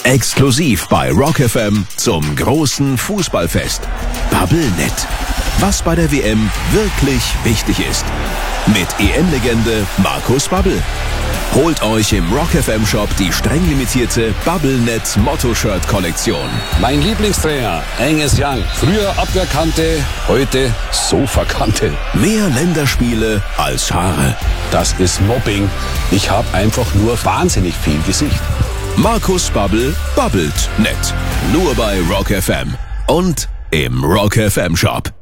Exklusiv bei Rock FM zum großen Fußballfest. Bubblenet. Was bei der WM wirklich wichtig ist. Mit EM-Legende Markus Babbel. Holt euch im Rock FM Shop die streng limitierte Bubblenet Motto-Shirt-Kollektion. Mein Lieblingstrainer, Angus Young. Früher Abwehrkante, heute Sofakante. Mehr Länderspiele als Haare. Das ist Mobbing. Ich habe einfach nur wahnsinnig viel Gesicht. Markus Babbel babbelt nett. Nur bei Rock FM und im Rock FM Shop.